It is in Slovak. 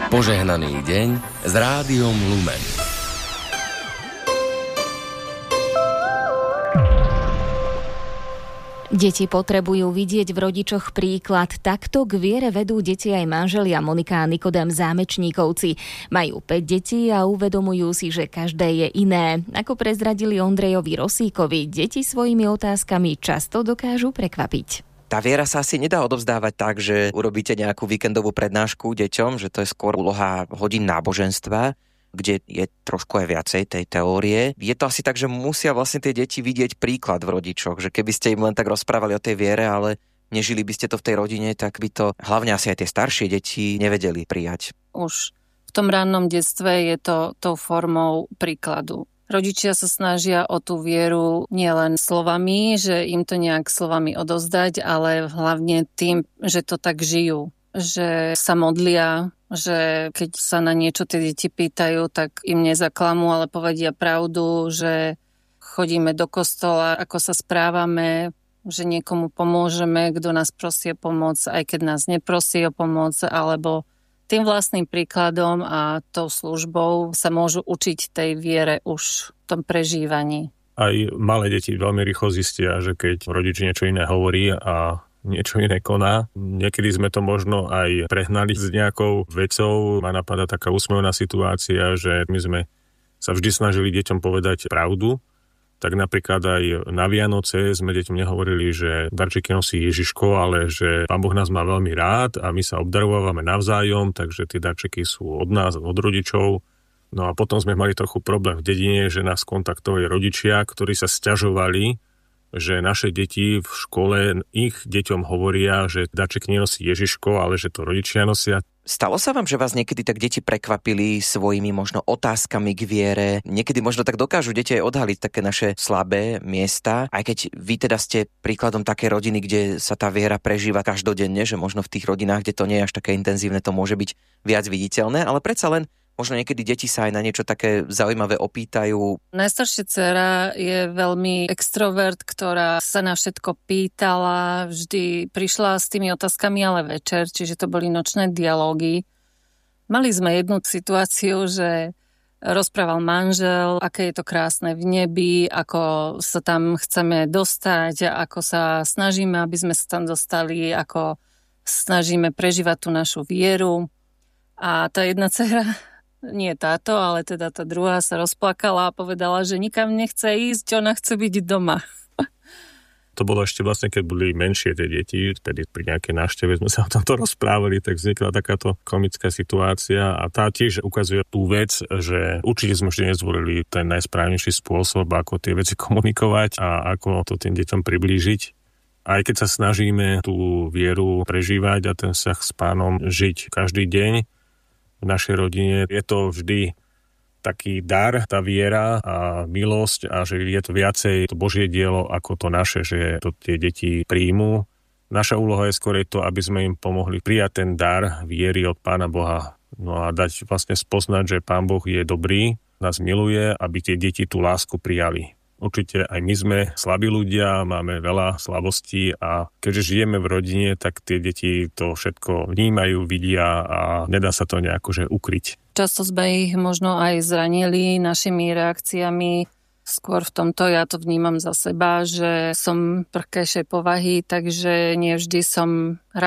Požehnaný deň s Rádiom Lumen. Deti potrebujú vidieť v rodičoch príklad. Takto k viere vedú deti aj manželia Monika a Nikodém Zámečníkovci. Majú 5 detí a uvedomujú si, že každé je iné. Ako prezradili Ondrejovi Rosíkovi, deti svojimi otázkami často dokážu prekvapiť. Tá viera sa asi nedá odovzdávať tak, že urobíte nejakú víkendovú prednášku deťom, že to je skôr úloha hodín náboženstva, kde je trošku aj viacej tej teórie. Je to asi tak, že musia vlastne tie deti vidieť príklad v rodičoch, že keby ste im len tak rozprávali o tej viere, ale nežili by ste to v tej rodine, tak by to hlavne asi aj tie staršie deti nevedeli prijať. Už v tom rannom detstve je to tou formou príkladu. Rodičia sa snažia o tú vieru nielen slovami, že im to nejak slovami odovzdať, ale hlavne tým, že to tak žijú. Že sa modlia, že keď sa na niečo tie deti pýtajú, tak im nezaklamú, ale povedia pravdu, že chodíme do kostola, ako sa správame, že niekomu pomôžeme, kto nás prosí o pomoc, aj keď nás neprosí o pomoc, alebo tým vlastným príkladom a tou službou sa môžu učiť tej viere už v tom prežívaní. Aj malé deti veľmi rýchlo zistia, že keď rodič niečo iné hovorí a niečo iné koná. Niekedy sme to možno aj prehnali s nejakou vecou. Ma napadá taká úsmevná situácia, že my sme sa vždy snažili deťom povedať pravdu. Tak napríklad aj na Vianoce sme deťom nehovorili, že darčeky nosí Ježiško, ale že Pán Boh nás má veľmi rád a my sa obdarovávame navzájom, takže tie darčeky sú od nás, od rodičov. No a potom sme mali trochu problém v dedine, že nás kontaktovali rodičia, ktorí sa sťažovali, že naše deti v škole ich deťom hovoria, že darček nenosí Ježiško, ale že to rodičia nosia. Stalo sa vám, že vás niekedy tak deti prekvapili svojimi možno otázkami k viere? Niekedy možno tak dokážu deti aj odhaliť také naše slabé miesta, aj keď vy teda ste príkladom takej rodiny, kde sa tá viera prežíva každodenne, že možno v tých rodinách, kde to nie je až také intenzívne, to môže byť viac viditeľné, ale predsa len možno niekedy deti sa aj na niečo také zaujímavé opýtajú. Najstaršia dcera je veľmi extrovert, ktorá sa na všetko pýtala, vždy prišla s tými otázkami, ale večer, čiže to boli nočné dialógy. Mali sme jednu situáciu, že rozprával manžel, aké je to krásne v nebi, ako sa tam chceme dostať, ako sa snažíme, aby sme sa tam dostali, ako snažíme prežívať tú našu vieru. A tá jedna dcera, nie táto, ale teda tá druhá sa rozplakala a povedala, že nikam nechce ísť, ona chce byť doma. To bolo ešte vlastne, keď boli menšie tie deti, tedy pri nejakej návšteve sme sa o tomto rozprávali, tak vznikla takáto komická situácia a tá tiež ukazuje tú vec, že určite sme vždy nezvolili ten najsprávnejší spôsob, ako tie veci komunikovať a ako to tým deťom priblížiť. Aj keď sa snažíme tú vieru prežívať a ten vzťah s Pánom žiť každý deň, v našej rodine je to vždy taký dar, tá viera a milosť a že je to viacej to Božie dielo ako to naše, že to tie deti príjmú. Naša úloha je skôr to, aby sme im pomohli prijať ten dar viery od Pána Boha. No a dať vlastne spoznať, že Pán Boh je dobrý, nás miluje, aby tie deti tú lásku prijali. Určite aj my sme slabí ľudia, máme veľa slabostí a keďže žijeme v rodine, tak tie deti to všetko vnímajú, vidia a nedá sa to nejako že ukryť. Často sme ich možno aj zranili našimi reakciami. Skôr v tomto ja to vnímam za seba, že som prkejšej povahy, takže nie vždy som